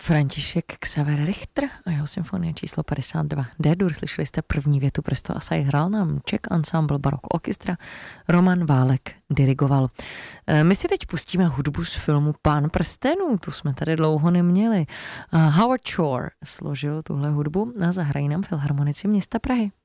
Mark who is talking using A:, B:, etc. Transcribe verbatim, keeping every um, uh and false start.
A: František Xaver Richter a jeho symfonie číslo padesát dva D-dur. Slyšeli jste první větu, Presto Asai hrál nám Czech Ensemble Barok Orchestra, Roman Válek dirigoval. My si teď pustíme hudbu z filmu Pán prstenů, tu jsme tady dlouho neměli. Howard Shore složil tuhle hudbu a zahrají nám filharmonici města Prahy.